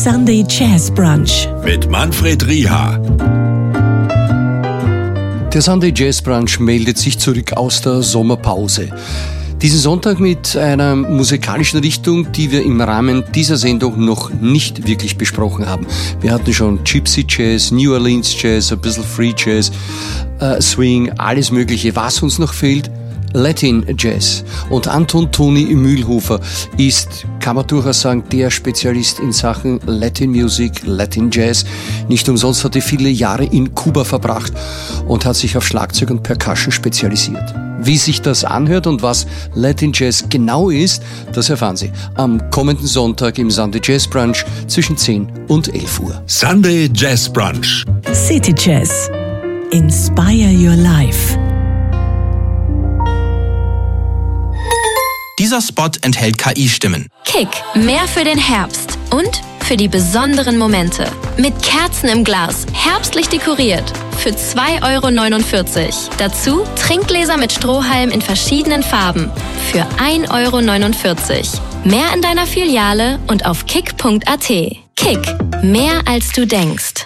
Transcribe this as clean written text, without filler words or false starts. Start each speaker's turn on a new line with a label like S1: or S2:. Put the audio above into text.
S1: Sunday Jazz Brunch
S2: mit Manfred Rieha.
S3: Der Sunday Jazz Brunch meldet sich zurück aus der Sommerpause. Diesen Sonntag mit einer musikalischen Richtung, die wir im Rahmen dieser Sendung noch nicht wirklich besprochen haben. Wir hatten schon Gypsy Jazz, New Orleans Jazz, ein bisschen Free Jazz, Swing, alles Mögliche. Was uns noch fehlt? Latin Jazz. Und Anton Toni Mühlhofer ist, kann man durchaus sagen, der Spezialist in Sachen Latin Music, Latin Jazz. Nicht umsonst hat er viele Jahre in Kuba verbracht und hat sich auf Schlagzeug und Percussion spezialisiert. Wie sich das anhört und was Latin Jazz genau ist, das erfahren Sie am kommenden Sonntag im Sunday Jazz Brunch zwischen 10 und 11 Uhr.
S2: Sunday Jazz Brunch.
S1: City Jazz. Inspire your life.
S4: Dieser Spot enthält KI-Stimmen.
S5: Kick, mehr für den Herbst und für die besonderen Momente. Mit Kerzen im Glas, herbstlich dekoriert. Für 2,49 €. Dazu Trinkgläser mit Strohhalm in verschiedenen Farben. Für 1,49 €. Mehr in deiner Filiale und auf kick.at. Kick, mehr als du denkst.